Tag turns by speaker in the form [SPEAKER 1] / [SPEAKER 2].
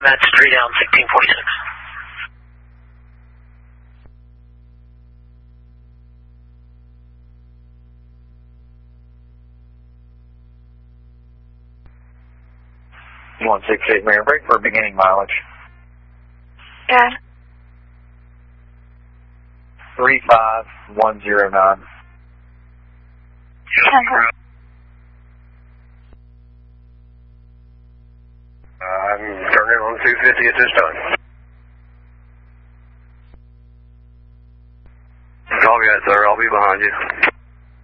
[SPEAKER 1] That's 3 down, 1646.
[SPEAKER 2] You want 68 Marion break for beginning mileage?
[SPEAKER 3] Yeah.
[SPEAKER 2] 35109.
[SPEAKER 4] I'm turning on 250 at this time. Copy that, sir. I'll be behind you.